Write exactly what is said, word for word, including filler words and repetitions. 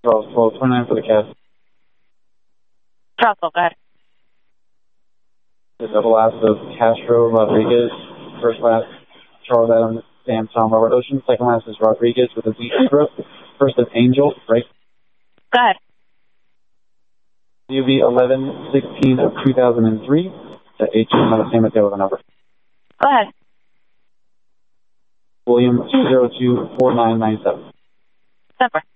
Charles twelve twenty-nine for the cast. Charles twelve, go ahead. The double last of Castro Rodriguez. First last, Charles Adam Sam Tom Robert Ocean. Second last is Rodriguez with a Z stroke. First is Angel, right? Go ahead. U V eleven sixteen of two thousand three. To H M on the San Mateo with a number. Go ahead. William two zero two four nine nine seven. Number.